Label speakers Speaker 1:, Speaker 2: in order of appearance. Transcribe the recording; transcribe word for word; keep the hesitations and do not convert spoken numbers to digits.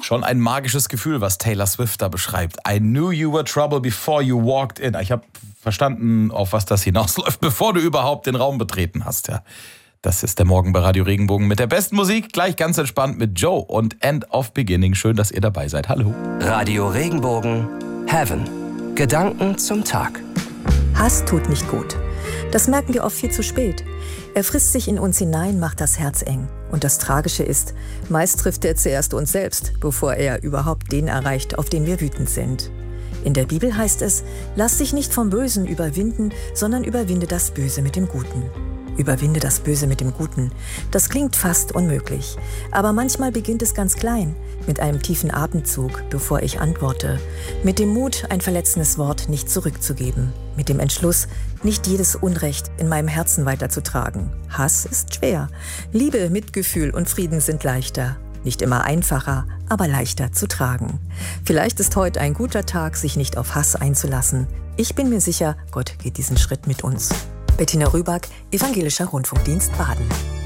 Speaker 1: Schon ein magisches Gefühl, was Taylor Swift da beschreibt. I knew you were trouble before you walked in. Ich habe verstanden, auf was das hinausläuft, bevor du überhaupt den Raum betreten hast. Ja, das ist der Morgen bei Radio Regenbogen mit der besten Musik. Gleich ganz entspannt mit Joe und End of Beginning. Schön, dass ihr dabei seid. Hallo.
Speaker 2: Radio Regenbogen Heaven. Gedanken zum Tag.
Speaker 3: Hass tut nicht gut. Das merken wir oft viel zu spät. Er frisst sich in uns hinein, macht das Herz eng. Und das Tragische ist, meist trifft er zuerst uns selbst, bevor er überhaupt den erreicht, auf den wir wütend sind. In der Bibel heißt es, lass dich nicht vom Bösen überwinden, sondern überwinde das Böse mit dem Guten. Überwinde das Böse mit dem Guten. Das klingt fast unmöglich. Aber manchmal beginnt es ganz klein, mit einem tiefen Atemzug, bevor ich antworte. Mit dem Mut, ein verletzendes Wort nicht zurückzugeben. Mit dem Entschluss, nicht jedes Unrecht in meinem Herzen weiterzutragen. Hass ist schwer. Liebe, Mitgefühl und Frieden sind leichter. Nicht immer einfacher, aber leichter zu tragen. Vielleicht ist heute ein guter Tag, sich nicht auf Hass einzulassen. Ich bin mir sicher, Gott geht diesen Schritt mit uns. Bettina Rüback, Evangelischer Rundfunkdienst Baden.